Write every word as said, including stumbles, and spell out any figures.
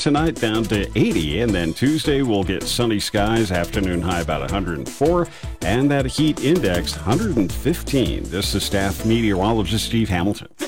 tonight, down to eighty. And then Tuesday, we'll get sunny skies, afternoon high about one hundred four. And that heat index, one hundred fifteen. This is staff meteorologist Steve Hamilton.